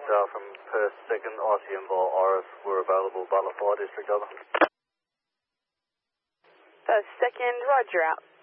tower from Perth 2nd, ICM via Iris were available, Butler Fire District, over. Perth 2nd, roger out.